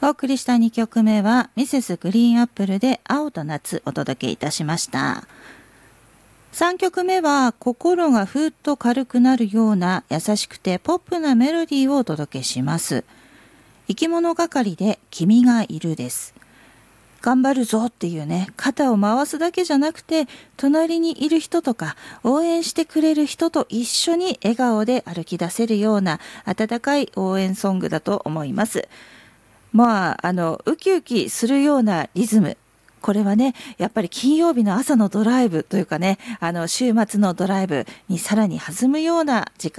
お送りした2曲目はミセスグリーンアップルで青と夏お届けいたしました。3曲目は心がふっと軽くなるような優しくてポップなメロディーをお届けします。生き物係で君がいるです。頑張るぞっていうね、肩を回すだけじゃなくて、隣にいる人とか応援してくれる人と一緒に笑顔で歩き出せるような温かい応援ソングだと思います。ウキウキするようなリズム。これはね、やっぱり金曜日の朝のドライブというかね、週末のドライブにさらに弾むような時間